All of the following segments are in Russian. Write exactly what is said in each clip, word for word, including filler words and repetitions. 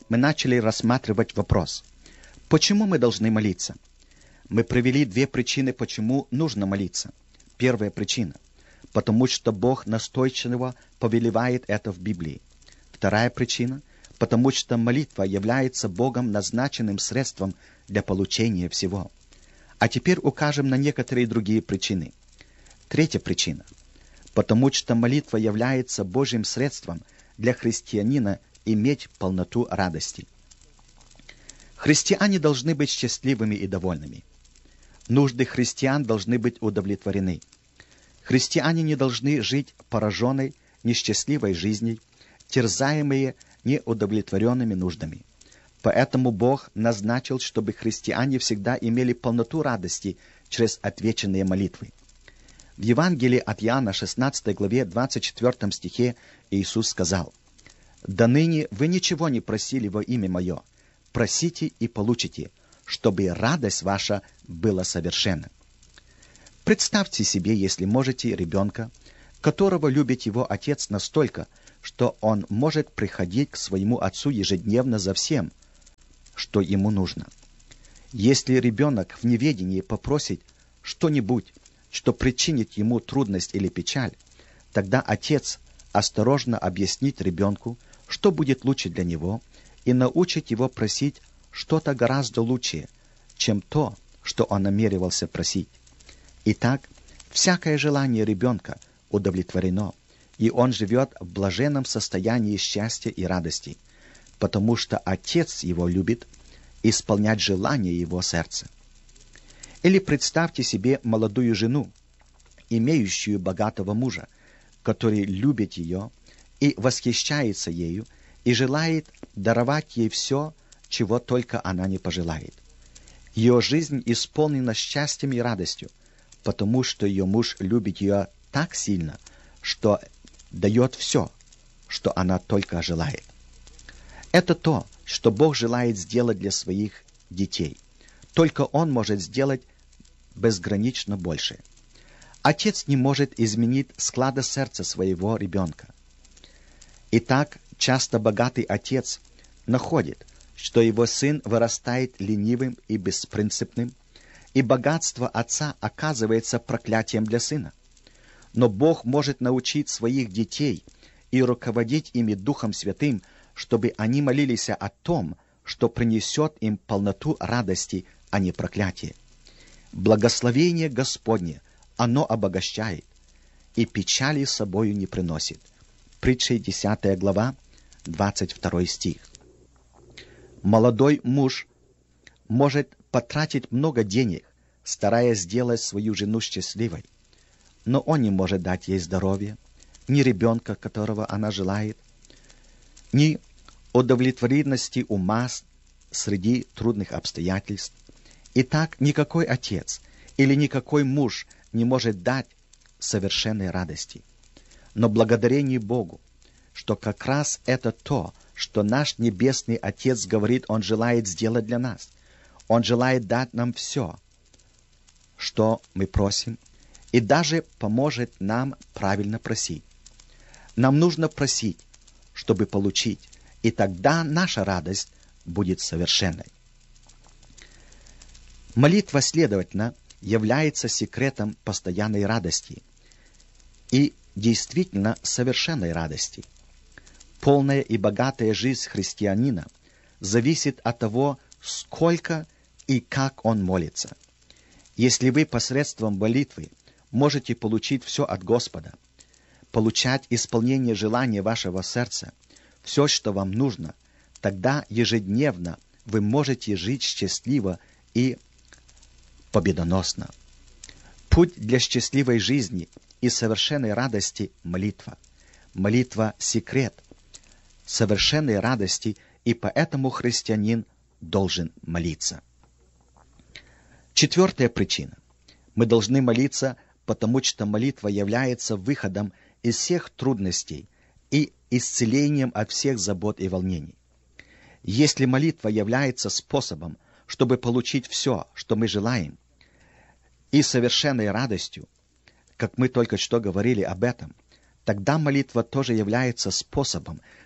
мы начали рассматривать вопрос, почему мы должны молиться. Мы привели две причины, почему нужно молиться. Первая причина – потому что Бог настойчиво повелевает это в Библии. Вторая причина – потому что молитва является Богом назначенным средством для получения всего. А теперь укажем на некоторые другие причины. Третья причина – потому что молитва является Божьим средством для христианина иметь полноту радости. Христиане должны быть счастливыми и довольными. Нужды христиан должны быть удовлетворены. Христиане не должны жить пораженной, несчастливой жизнью, терзаемые неудовлетворенными нуждами. Поэтому Бог назначил, чтобы христиане всегда имели полноту радости через отвеченные молитвы. В Евангелии от Иоанна, шестнадцатой главе, двадцать четвёртом стихе, Иисус сказал: «Да ныне вы ничего не просили во имя Мое, просите и получите, чтобы радость ваша была совершенна». Представьте себе, если можете, ребенка, которого любит его отец настолько, что он может приходить к своему отцу ежедневно за всем, что ему нужно. Если ребенок в неведении попросит что-нибудь, что причинит ему трудность или печаль, тогда отец осторожно объяснит ребенку, что будет лучше для него, и научит его просить что-то гораздо лучшее, чем то, что он намеревался просить. Итак, всякое желание ребенка удовлетворено, и он живет в блаженном состоянии счастья и радости, потому что Отец его любит исполнять желания его сердца. Или представьте себе молодую жену, имеющую богатого мужа, который любит ее и восхищается ею, и желает даровать ей все, чего только она не пожелает. Ее жизнь исполнена счастьем и радостью, потому что ее муж любит ее так сильно, что дает все, что она только желает. Это то, что Бог желает сделать для своих детей. Только Он может сделать безгранично больше. Отец не может изменить склада сердца своего ребенка. Итак, часто богатый отец находит, что его сын вырастает ленивым и беспринципным, и богатство отца оказывается проклятием для сына. Но Бог может научить своих детей и руководить ими Духом Святым, чтобы они молились о том, что принесет им полноту радости, а не проклятие. Благословение Господне, оно обогащает, и печали с собою не приносит. Притча десятая глава, двадцать второй стих. Молодой муж может потратить много денег, стараясь сделать свою жену счастливой, но он не может дать ей здоровье, ни ребенка, которого она желает, ни удовлетворенности ума среди трудных обстоятельств. Итак, никакой отец или никакой муж не может дать совершенной радости. Но благодарение Богу, что как раз это то, что наш Небесный Отец говорит, Он желает сделать для нас. Он желает дать нам все, что мы просим, и даже поможет нам правильно просить. Нам нужно просить, чтобы получить, и тогда наша радость будет совершенной. Молитва, следовательно, является секретом постоянной радости и действительно совершенной радости. Полная и богатая жизнь христианина зависит от того, сколько и как он молится. Если вы посредством молитвы можете получить все от Господа, получать исполнение желания вашего сердца, все, что вам нужно, тогда ежедневно вы можете жить счастливо и победоносно. Путь для счастливой жизни и совершенной радости – молитва. Молитва – секрет совершенной радости, и поэтому христианин должен молиться. Четвертая причина. Мы должны молиться, потому что молитва является выходом из всех трудностей и исцелением от всех забот и волнений. Если молитва является способом, чтобы получить все, что мы желаем, и совершенной радостью, как мы только что говорили об этом, тогда молитва тоже является способом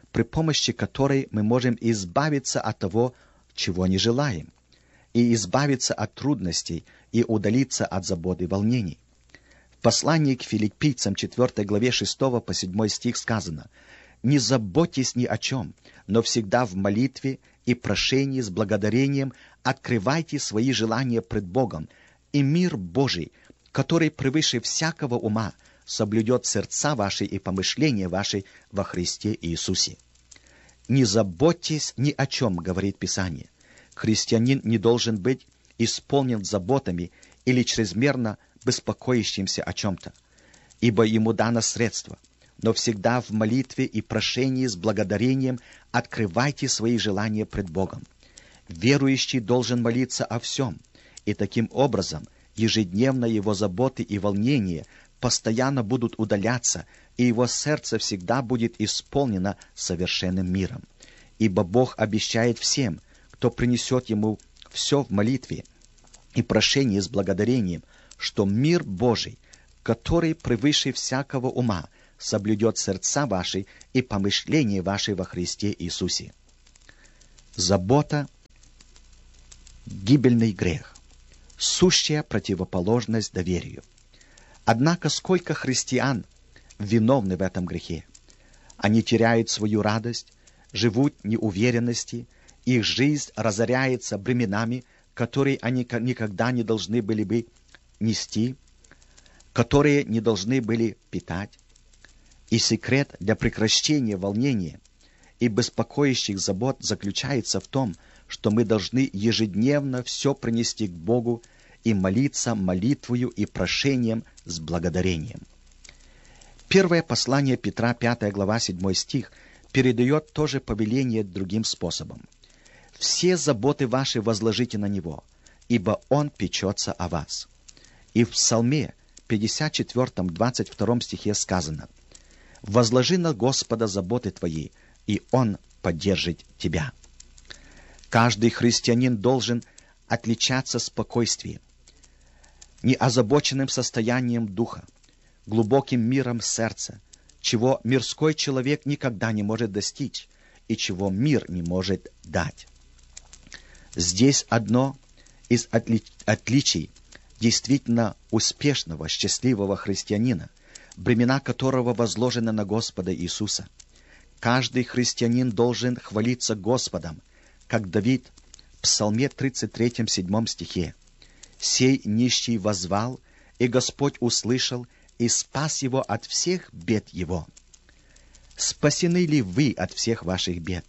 при помощи которой мы можем избавиться от того, чего не желаем, и избавиться от трудностей и удалиться от забот и волнений. В послании к Филиппийцам четвёртой главе шестого по седьмой стих сказано: «Не заботьтесь ни о чем, но всегда в молитве и прошении с благодарением открывайте свои желания пред Богом, и мир Божий, который превыше всякого ума, соблюдет сердца ваши и помышления ваши во Христе Иисусе». «Не заботьтесь ни о чем», — говорит Писание. Христианин не должен быть исполнен заботами или чрезмерно беспокоящимся о чем-то, ибо ему дано средство. Но всегда в молитве и прошении с благодарением открывайте свои желания пред Богом. Верующий должен молиться о всем, и таким образом ежедневно его заботы и волнения постоянно будут удаляться, и его сердце всегда будет исполнено совершенным миром. Ибо Бог обещает всем, кто принесет Ему все в молитве и прошении с благодарением, что мир Божий, который превыше всякого ума, соблюдет сердца ваши и помышления ваши во Христе Иисусе. Забота — гибельный грех, сущая противоположность доверию. Однако сколько христиан виновны в этом грехе? Они теряют свою радость, живут в неуверенности, их жизнь разоряется бременами, которые они никогда не должны были бы нести, которые не должны были питать. И секрет для прекращения волнения и беспокоящих забот заключается в том, что мы должны ежедневно все принести к Богу и молиться молитвою и прошением с благодарением. Первое послание Петра, пятая глава, седьмой стих, передает то же повеление другим способом. «Все заботы ваши возложите на Него, ибо Он печется о вас». И в Псалме пятьдесят четвёртом, двадцать втором стихе сказано: «Возложи на Господа заботы твои, и Он поддержит тебя». Каждый христианин должен отличаться спокойствием, неозабоченным состоянием духа, глубоким миром сердца, чего мирской человек никогда не может достичь и чего мир не может дать. Здесь одно из отли... отличий действительно успешного, счастливого христианина, бремена которого возложены на Господа Иисуса. Каждый христианин должен хвалиться Господом, как Давид в Псалме тридцать третьем, седьмом стихе: «Сей нищий воззвал, и Господь услышал, и спас его от всех бед его». Спасены ли вы от всех ваших бед?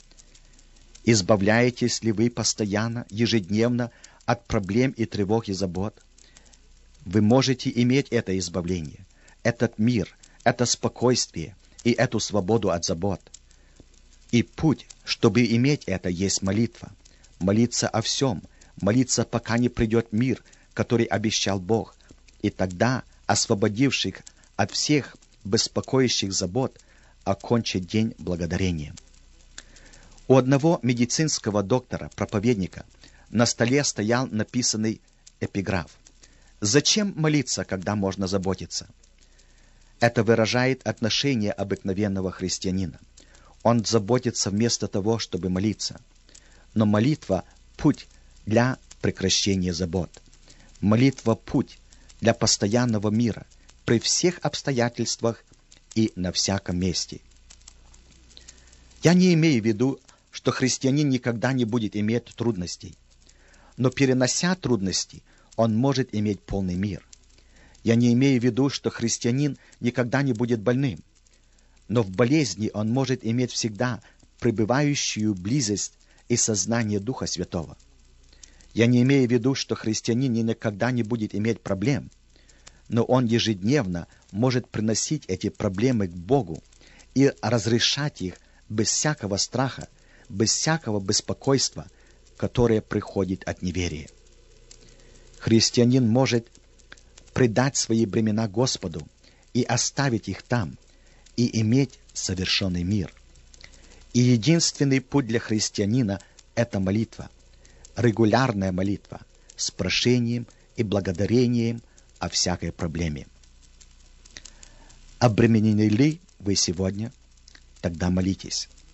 Избавляетесь ли вы постоянно, ежедневно от проблем и тревог и забот? Вы можете иметь это избавление, этот мир, это спокойствие и эту свободу от забот. И путь, чтобы иметь это, есть молитва. Молиться о всем, молиться, пока не придет мир, который обещал Бог, и тогда, освободивших от всех беспокоящих забот, окончить день благодарением. У одного медицинского доктора, проповедника, на столе стоял написанный эпиграф: «Зачем молиться, когда можно заботиться?» Это выражает отношение обыкновенного христианина. Он заботится вместо того, чтобы молиться. Но молитва — путь для прекращения забот. Молитва — путь для постоянного мира при всех обстоятельствах и на всяком месте. Я не имею в виду, что христианин никогда не будет иметь трудностей. Но перенося трудности, он может иметь полный мир. Я не имею в виду, что христианин никогда не будет больным. Но в болезни он может иметь всегда пребывающую близость и сознание Духа Святого. Я не имею в виду, что христианин никогда не будет иметь проблем, но он ежедневно может приносить эти проблемы к Богу и разрешать их без всякого страха, без всякого беспокойства, которое приходит от неверия. Христианин может предать свои бремена Господу и оставить их там, и иметь совершенный мир. И единственный путь для христианина — это молитва, регулярная молитва с прошением и благодарением о всякой проблеме. Обременены ли вы сегодня? Тогда молитесь.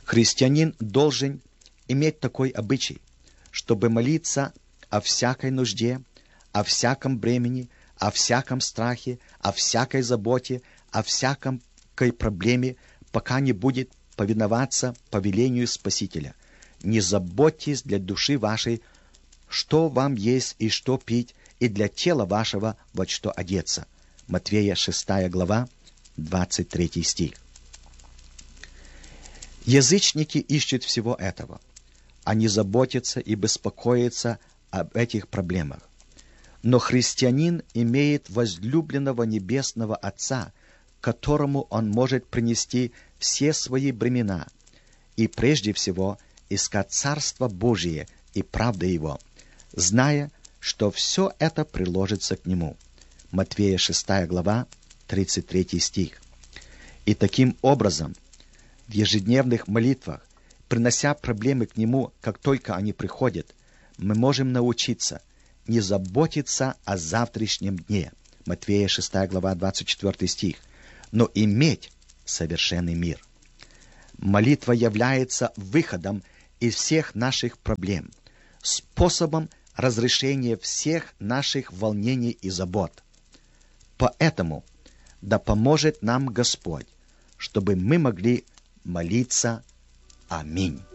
Христианин должен иметь такой обычай, чтобы молиться о всякой нужде, о всяком бремени, о всяком страхе, о всякой заботе, о всякой проблеме, пока не будет повиноваться повелению Спасителя. Не заботьтесь для души вашей, что вам есть и что пить, и для тела вашего во что одеться. Матвея шестая глава, двадцать третий стих. Язычники ищут всего этого. Они заботятся и беспокоятся об этих проблемах. Но христианин имеет возлюбленного Небесного Отца, которому он может принести все свои бремена, и прежде всего искать Царство Божие и правды Его, зная, что все это приложится к нему. Матвея шестая глава, тридцать третий стих. И таким образом, в ежедневных молитвах, принося проблемы к нему, как только они приходят, мы можем научиться не заботиться о завтрашнем дне. Матвея шестая глава, двадцать четвёртый стих. Но иметь совершенный мир. Молитва является выходом из всех наших проблем, способом разрешения всех наших волнений и забот. Поэтому да поможет нам Господь, чтобы мы могли молиться. Аминь.